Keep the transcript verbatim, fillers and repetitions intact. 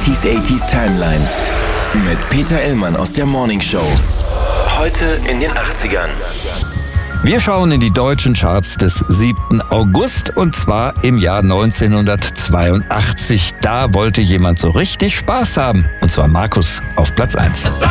neunziger achtziger Timeline mit Peter Illmann aus der Morning Show. Heute in den achtzigern. Wir schauen in die deutschen Charts des siebten August und zwar im Jahr neunzehnhundertzweiundachtzig. Da wollte jemand so richtig Spaß haben, und zwar Markus auf Platz eins.